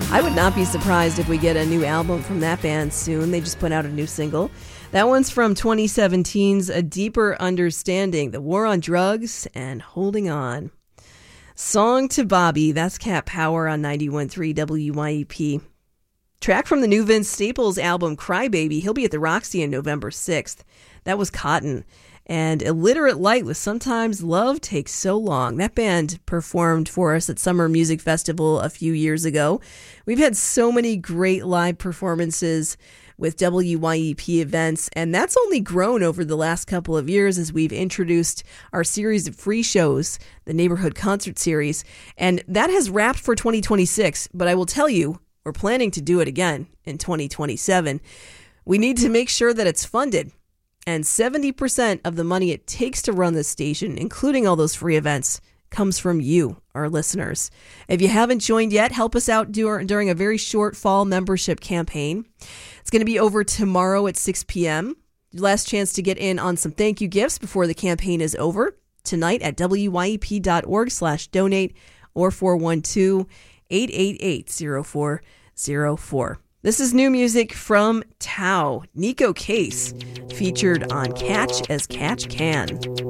I would not be surprised if we get a new album from that band soon. They just put out a new single. That one's from 2017's A Deeper Understanding, The War on Drugs and Holding On. Song to Bobby, that's Cat Power on 91.3 WYEP. Track from the new Vince Staples album, Crybaby. He'll be at the Roxy on November 6th. That was Cotton. And Illiterate Light with Sometimes Love Takes So Long. That band performed for us at Summer Music Festival a few years ago. We've had so many great live performances with WYEP events, and that's only grown over the last couple of years as we've introduced our series of free shows, the Neighborhood Concert Series, and that has wrapped for 2026, but I will tell you, we're planning to do it again in 2027. We need to make sure that it's funded. And 70% of the money it takes to run this station, including all those free events, comes from you, our listeners. If you haven't joined yet, help us out during a very short fall membership campaign. It's going to be over tomorrow at 6 p.m. Last chance to get in on some thank you gifts before the campaign is over. Tonight at wyep.org/donate or 412-888-0404. This is new music from Tao, Nico Case, featured on Catch as Catch Can.